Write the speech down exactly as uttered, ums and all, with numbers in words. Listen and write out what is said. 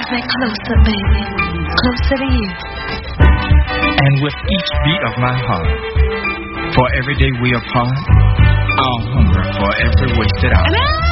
pulls me closer, baby, closer to you. And with each beat of my heart, for every day we apart, I'll hunger for every wasted hour.